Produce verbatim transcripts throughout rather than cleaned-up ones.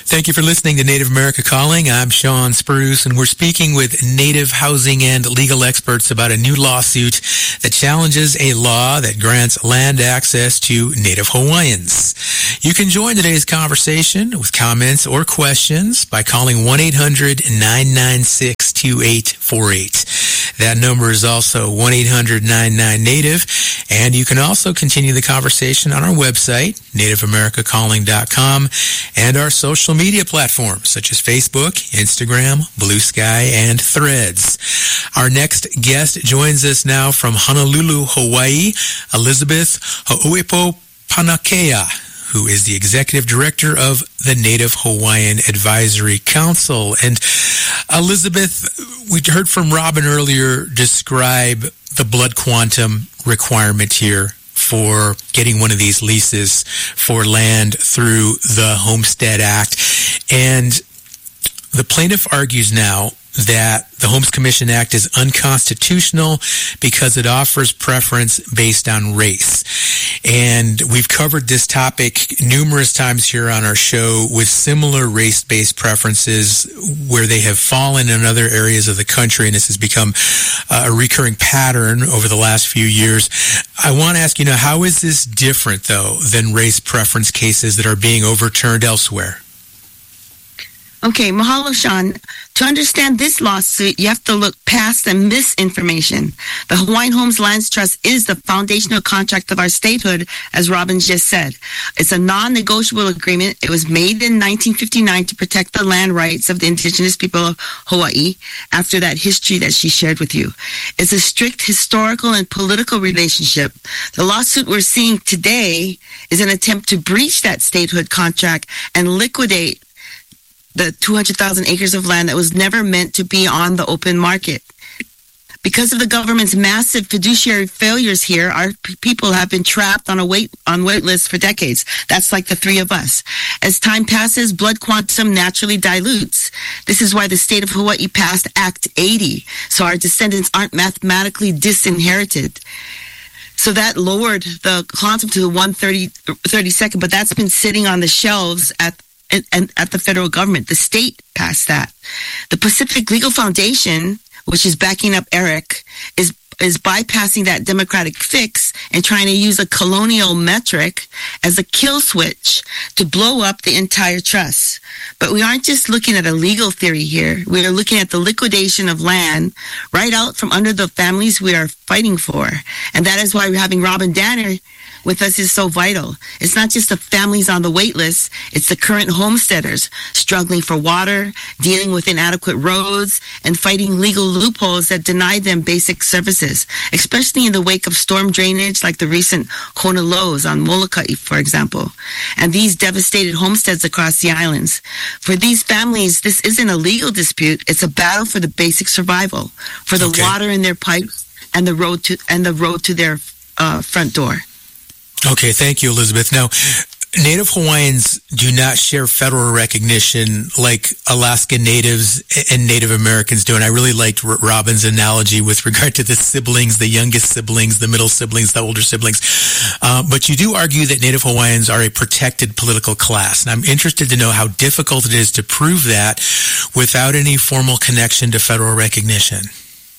Thank you for listening to Native America Calling. I'm Sean Spruce, and we're speaking with Native housing and legal experts about a new lawsuit that challenges a law that grants land access to Native Hawaiians. You can join today's conversation with comments or questions by calling one eight hundred nine nine six two eight four eight. That number is also one eight hundred nine nine Native, and you can also continue the conversation on our website, native america calling dot com, and our social media platforms such as Facebook, Instagram, Blue Sky, and Threads. Our next guest joins us now from Honolulu, Hawaii, Elizabeth Ho'opopanakea, who is the Executive Director of the Native Hawaiian Advisory Council. And Elizabeth, we heard from Robin earlier describe the blood quantum requirement here for getting one of these leases for land through the Homestead Act. And the plaintiff argues now that the Homes Commission Act is unconstitutional because it offers preference based on race. And we've covered this topic numerous times here on our show with similar race-based preferences where they have fallen in other areas of the country, and this has become a recurring pattern over the last few years. I want to ask you now, how is this different, though, than race preference cases that are being overturned elsewhere? Okay, mahalo, Sean. To understand this lawsuit, you have to look past the misinformation. The Hawaiian Homes Lands Trust is the foundational contract of our statehood, as Robin just said. It's a non-negotiable agreement. It was made in nineteen fifty-nine to protect the land rights of the indigenous people of Hawaii after that history that she shared with you. It's a strict historical and political relationship. The lawsuit we're seeing today is an attempt to breach that statehood contract and liquidate the two hundred thousand acres of land that was never meant to be on the open market. Because of the government's massive fiduciary failures here, our p- people have been trapped on a wait on wait lists for decades. That's like the three of us. As time passes, blood quantum naturally dilutes. This is why the state of Hawaii passed Act eighty, so our descendants aren't mathematically disinherited. So that lowered the quantum to the one thirty-second, but that's been sitting on the shelves at And, and at the federal government. The state passed that. The Pacific Legal Foundation, which is backing up Eric, is is bypassing that democratic fix and trying to use a colonial metric as a kill switch to blow up the entire trust. But we aren't just looking at a legal theory here. We are looking at the liquidation of land right out from under the families we are fighting for. And that is why we're having Robin Danner with us is so vital. It's not just the families on the wait list, it's the current homesteaders struggling for water, dealing with inadequate roads, and fighting legal loopholes that deny them basic services, especially in the wake of storm drainage like the recent Kona lows on Molokai, for example, and these devastated homesteads across the islands. For these families, this isn't a legal dispute, it's a battle for the basic survival, for the okay. water in their pipes and the road to and the road to their uh, front door. Okay, thank you, Elizabeth. Now, Native Hawaiians do not share federal recognition like Alaska Natives and Native Americans do. And I really liked Robin's analogy with regard to the siblings, the youngest siblings, the middle siblings, the older siblings. Uh, but you do argue that Native Hawaiians are a protected political class. And I'm interested to know how difficult it is to prove that without any formal connection to federal recognition.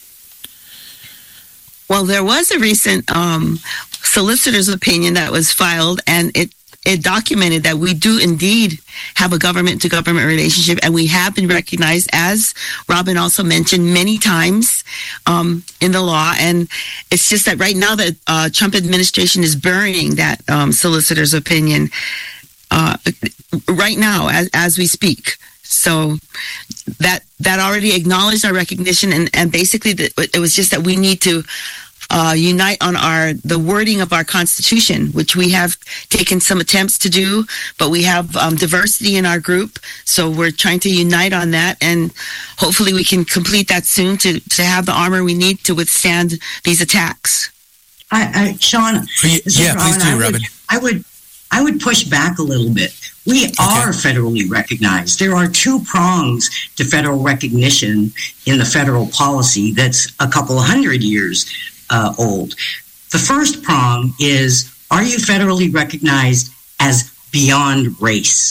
Well, there was a recent um, solicitor's opinion that was filed, and it, it documented that we do indeed have a government-to-government relationship, and we have been recognized, as Robin also mentioned, many times um, in the law. And it's just that right now the uh, Trump administration is burying that um, solicitor's opinion uh, right now as, as we speak. So that that already acknowledged our recognition, and, and basically the, it was just that we need to uh, unite on our the wording of our Constitution, which we have taken some attempts to do, but we have um, diversity in our group, so we're trying to unite on that, and hopefully we can complete that soon to, to have the armor we need to withstand these attacks. I, I Sean, yeah, please do, I Robin. Would, I would I would push back a little bit. We okay. are federally recognized. There are two prongs to federal recognition in the federal policy that's a couple hundred years uh, old. The first prong is, are you federally recognized as beyond race?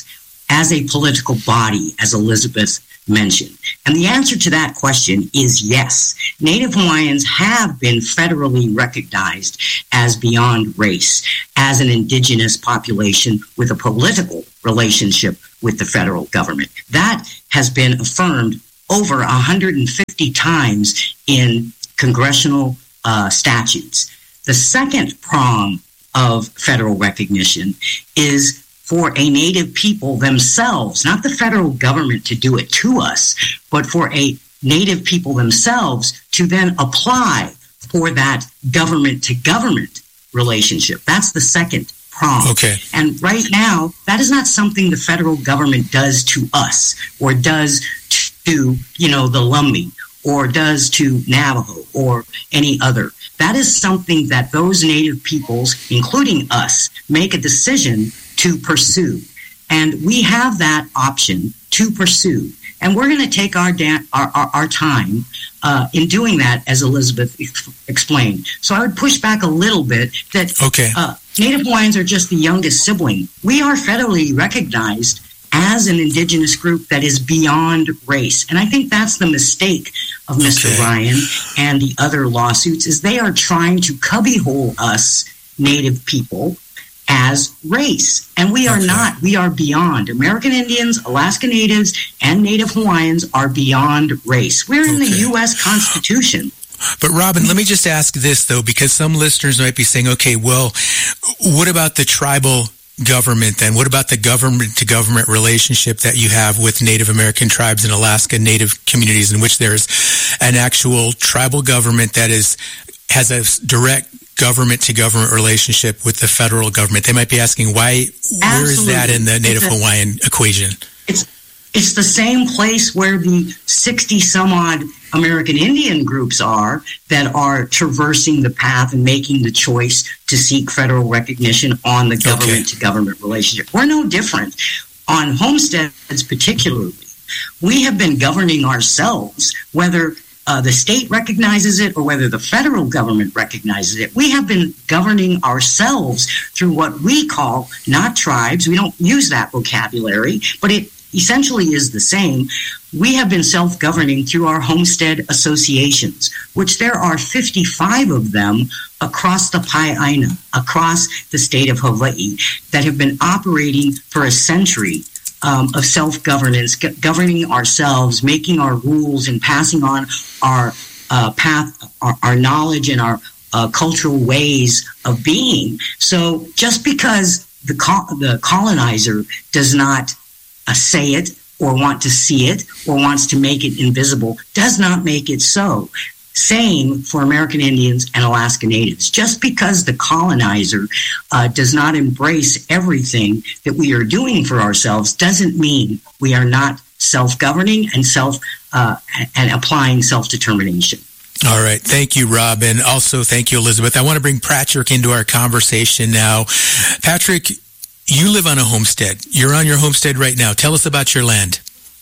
as a political body, as Elizabeth mentioned? And the answer to that question is yes. Native Hawaiians have been federally recognized as beyond race, as an indigenous population with a political relationship with the federal government. That has been affirmed over one hundred fifty times in congressional uh, statutes. The second prong of federal recognition is for a Native people themselves, not the federal government to do it to us, but for a Native people themselves to then apply for that government-to-government relationship. That's the second prong. Okay. And right now, that is not something the federal government does to us or does to, you know, the Lumbee or does to Navajo or any other. That is something that those Native peoples, including us, make a decision to pursue. And we have that option to pursue. And we're going to take our, da- our, our, our time uh, in doing that, as Elizabeth ex- explained. So I would push back a little bit that okay. uh, Native Hawaiians are just the youngest sibling. We are federally recognized as an indigenous group that is beyond race. And I think that's the mistake of Mister Okay. Ryan and the other lawsuits, is they are trying to cubbyhole us Native people as race. And we are okay. not. We are beyond. American Indians, Alaska Natives, and Native Hawaiians are beyond race. We're in okay. the U S Constitution. But Robin, let me just ask this, though, because some listeners might be saying, okay, well, what about the tribal government then? What about the government-to-government relationship that you have with Native American tribes and Alaska Native communities, in which there's an actual tribal government that is has a direct government-to-government relationship with the federal government? They might be asking, why? Absolutely. Where is that in the Native it's Hawaiian a, equation? It's it's the same place where the sixty-some-odd American Indian groups are that are traversing the path and making the choice to seek federal recognition on the government-to-government okay. relationship. We're no different. On homesteads particularly, we have been governing ourselves, whether uh, the state recognizes it or whether the federal government recognizes it. We have been governing ourselves through what we call, not tribes, we don't use that vocabulary, but it essentially is the same. We have been self-governing through our homestead associations, which there are fifty-five of them across the Pai'aina, across the state of Hawaii, that have been operating for a century um, of self-governance, g- governing ourselves, making our rules, and passing on our uh, path, our, our knowledge, and our uh, cultural ways of being. So just because the co- the colonizer does not Uh, say it or want to see it or wants to make it invisible does not make it so. Same for American Indians and Alaska Natives. Just because the colonizer uh, does not embrace everything that we are doing for ourselves doesn't mean we are not self-governing and self uh, and applying self-determination. All right. Thank you, Rob. And also thank you, Elizabeth. I want to bring Patrick into our conversation now. Patrick, you live on a homestead. You're on your homestead right now. Tell us about your land.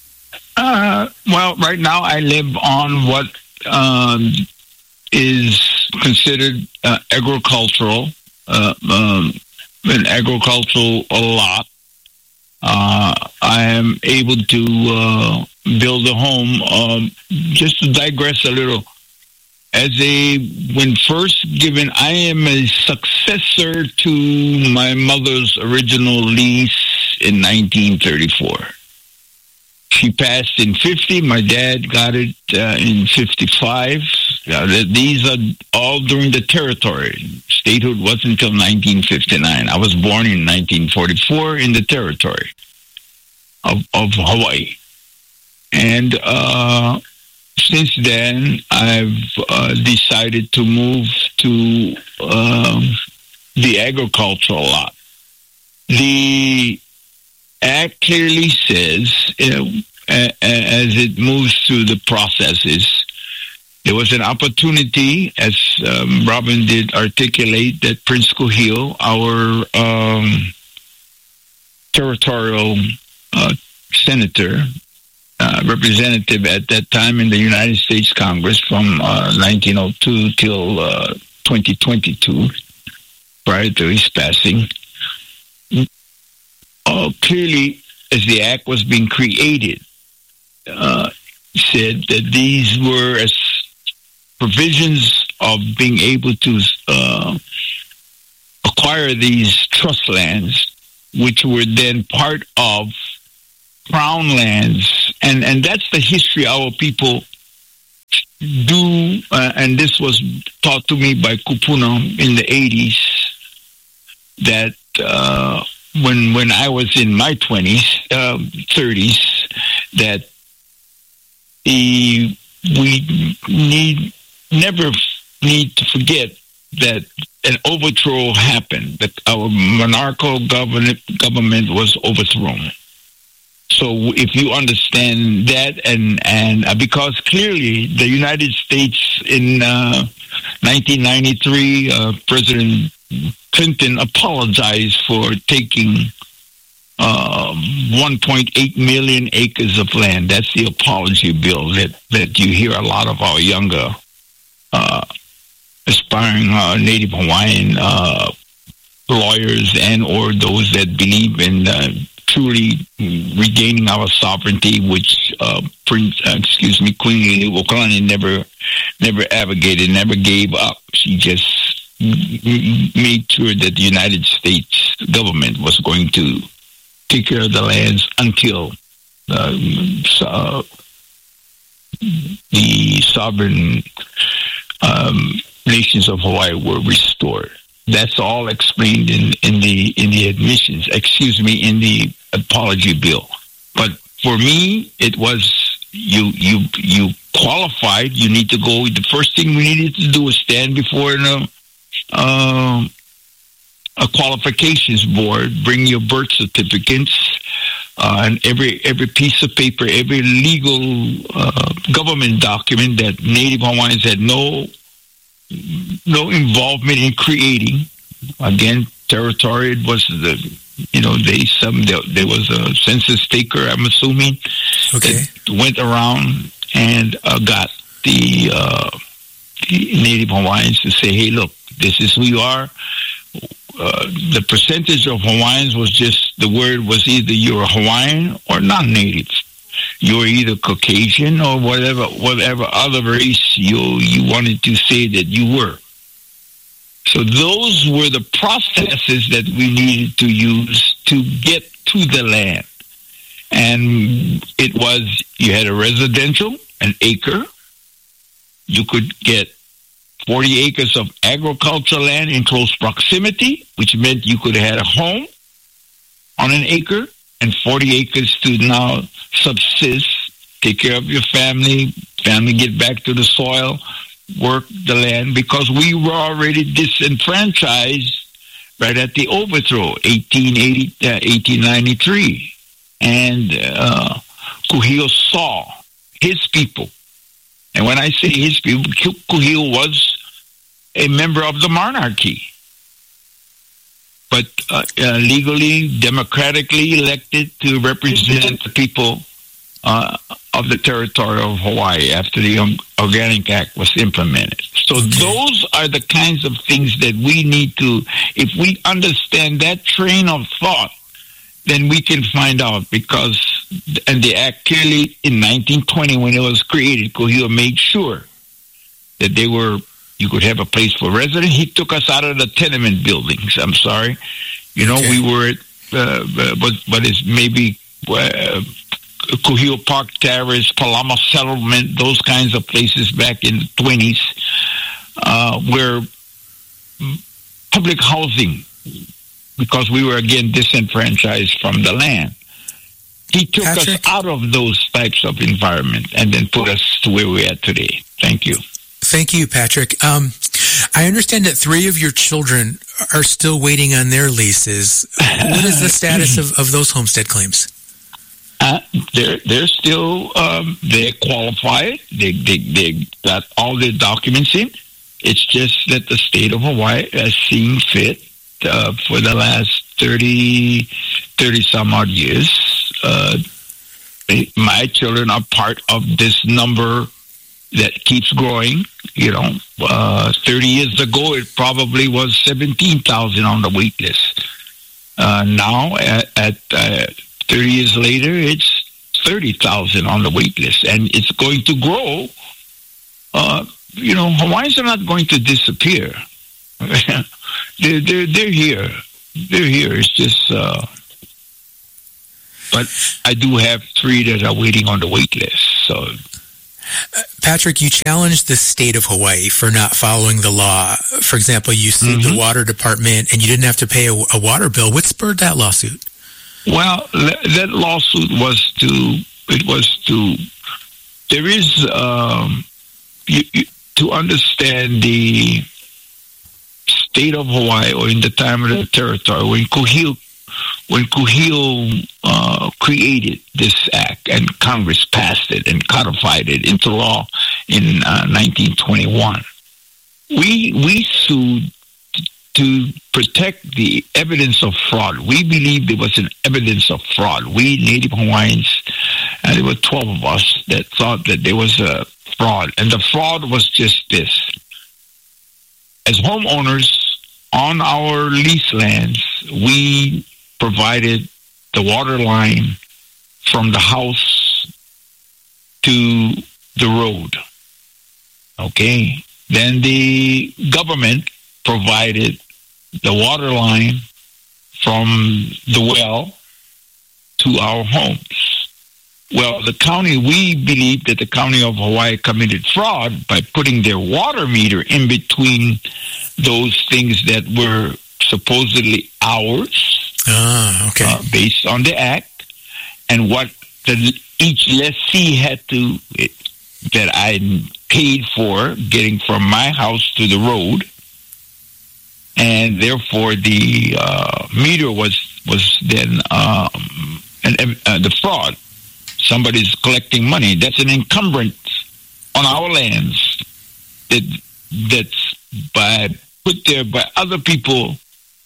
Uh, well, right now I live on what um, is considered uh, agricultural, uh, um, an agricultural lot. Uh, I am able to uh, build a home. Um, just to digress a little, as a, when first given, I am a successor to my mother's original lease in nineteen thirty-four. She passed in fifty. My dad got it uh, in fifty-five. Uh, these are all during the territory. Statehood wasn't until nineteen fifty-nine. I was born in nineteen forty-four in the territory of, of Hawaii. And, uh, since then, I've uh, decided to move to um, the agricultural lot. The Act clearly says, you know, a- a- as it moves through the processes, there was an opportunity, as um, Robin did articulate, that Prince Kuhio, our um, territorial uh, senator, Uh, representative at that time in the United States Congress from uh, nineteen oh two till uh, twenty twenty-two, prior to his passing, uh, clearly as the act was being created, uh, said that these were as provisions of being able to uh, acquire these trust lands, which were then part of crown lands. And, and that's the history our people do. Uh, and this was taught to me by Kupuna in the eighties, that uh, when when I was in my twenties, uh, thirties, that the, we need never need to forget that an overthrow happened, that our monarchical government government was overthrown. So if you understand that, and and uh, because clearly the United States in uh, nineteen ninety-three, uh, President Clinton apologized for taking uh, one point eight million acres of land. That's the apology bill that, that you hear a lot of our younger uh, aspiring uh, Native Hawaiian uh, lawyers and or those that believe in uh, truly regaining our sovereignty, which uh, Prince, uh, excuse me, Queen Liliuokalani never, never advocated, never gave up. She just made sure that the United States government was going to take care of the lands until uh, uh, the sovereign um, nations of Hawaii were restored. That's all explained in, in the in the admissions, excuse me, in the apology bill. But for me, it was you you you qualified. You need to go. The first thing we needed to do was stand before an, uh, a qualifications board, bring your birth certificates, uh, and every every piece of paper, every legal uh, government document that Native Hawaiians had no. no involvement in creating. Again, territory, it was the, you know, they, some, there, there was a census taker, I'm assuming, okay, that went around and uh, got the, uh, the Native Hawaiians to say, hey, look, this is who you are. Uh, the percentage of Hawaiians was just, the word was either you're a Hawaiian or non-native. You're either Caucasian or whatever whatever other race you you wanted to say that you were. So those were the processes that we needed to use to get to the land. And it was, you had a residential, an acre. You could get forty acres of agricultural land in close proximity, which meant you could have had a home on an acre, and forty acres to now subsist, take care of your family, family get back to the soil, work the land, because we were already disenfranchised right at the overthrow, eighteen eighty, uh, eighteen ninety-three. And uh, Kuhio saw his people. And when I say his people, Kuhio was a member of the monarchy. But uh, uh, legally, democratically elected to represent the people uh, of the territory of Hawaii after the um, Organic Act was implemented. So those are the kinds of things that we need to, if we understand that train of thought, then we can find out, because, and the Act clearly in nineteen twenty when it was created, Kuhio made sure that they were, you could have a place for residents. He took us out of the tenement buildings. I'm sorry. You know, okay. we were, uh, but, but it's maybe uh, Kuhio Park Terrace, Palama Settlement, those kinds of places back in the twenties, uh, where public housing, because we were, again, disenfranchised from the land. He took Patrick, us out of those types of environment and then put us to where we're at today. Thank you. Thank you, Patrick. Um, I understand that three of your children are still waiting on their leases. What is the status of, of those homestead claims? Uh, they're they're still um, they're qualified. They they they got all their documents in. It's just that the state of Hawaii has seen fit uh, for the last thirty, thirty some odd years. Uh, my children are part of this number that keeps growing. You know, uh, thirty years ago, it probably was seventeen thousand on the wait list. Uh, now, at, at uh, thirty years later, it's thirty thousand on the wait list, and it's going to grow. Uh, you know, Hawaiians are not going to disappear. they're, they're, they're here. They're here. It's just, uh, but I do have three that are waiting on the wait list. So, uh, Patrick, you challenged the state of Hawaii for not following the law. For example, you sued mm-hmm. the water department, and you didn't have to pay a, a water bill. What spurred that lawsuit? Well, that lawsuit was to, it was to, there is, um, you, you, to understand the state of Hawaii, or in the time of the territory, when Kuhio, when Kuhio uh, created this act and Congress passed it and codified it into law in uh, nineteen twenty-one, we, we sued to protect the evidence of fraud. We believe there was an evidence of fraud. We Native Hawaiians, and there were twelve of us that thought that there was a fraud. And the fraud was just this. As homeowners on our lease lands, we provided the water line from the house to the road. Okay? Then the government provided the water line from the well to our homes. Well, the county, we believe that the county of Hawaii committed fraud by putting their water meter in between those things that were supposedly ours, ah, okay. uh, based on the act, and what the, each lessee had to, it, that I paid for getting from my house to the road. And therefore, the uh, meter was was then um, and uh, the fraud. Somebody's collecting money. That's an encumbrance on our lands that that's by put there by other people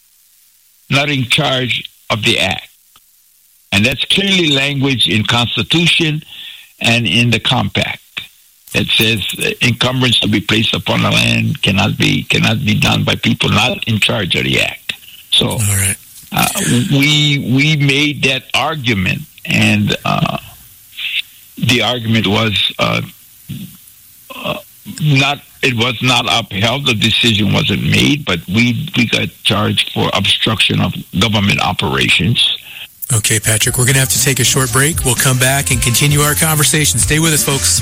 not in charge of the act, and that's clearly language in Constitution and in the compact. That says uh, encumbrance to be placed upon the land cannot be cannot be done by people not in charge of the act. So, all right. uh, we we made that argument, and uh, the argument was uh, uh, not it was not upheld. The decision wasn't made, but we we got charged for obstruction of government operations. Okay, Patrick, we're going to have to take a short break. We'll come back and continue our conversation. Stay with us, folks.